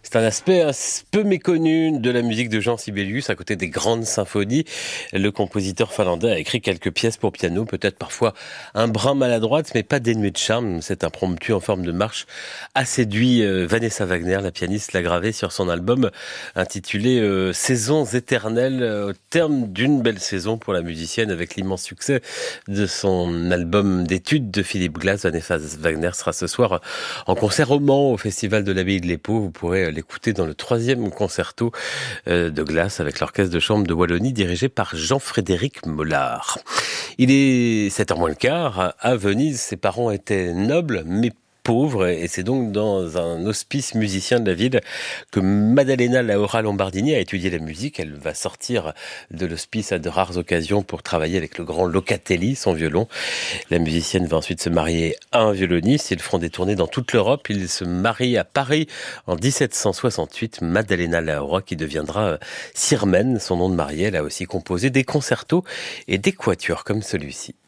C'est un aspect un peu méconnu de la musique de Jean Sibelius. À côté des grandes symphonies, le compositeur finlandais a écrit quelques pièces pour piano, peut-être parfois un brin maladroite, mais pas dénué de charme. Cet impromptu en forme de marche a séduit Vanessa Wagner, la pianiste, l'a gravé sur son album intitulé Saisons éternelles, au terme d'une belle saison pour la musicienne, avec l'immense succès de son album d'études de Philippe Glass. Vanessa Wagner sera ce soir en concert au Mans, au Festival de l'Abbaye de l'Épau. Vous pourrez l'écouter dans le 3e concerto de Glass avec l'orchestre de chambre de Wallonie dirigé par Jean-Frédéric Mollard. Il est 7h moins le quart. À Venise, ses parents étaient nobles, mais pauvres, et c'est donc dans un hospice musicien de la ville que Maddalena Laura Lombardini a étudié la musique. Elle va sortir de l'hospice à de rares occasions pour travailler avec le grand Locatelli, son violon. La musicienne va ensuite se marier à un violoniste. Ils feront des tournées dans toute l'Europe. Ils se marient à Paris en 1768. Maddalena Laura, qui deviendra Sirmen, son nom de mariée. Elle a aussi composé des concertos et des quatuors comme celui-ci.